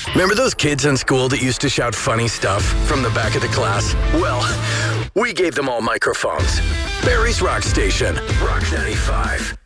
Remember those kids in school that used to shout funny stuff from the back of the class? Well, we gave them all microphones. Barry's Rock Station, Rock 95.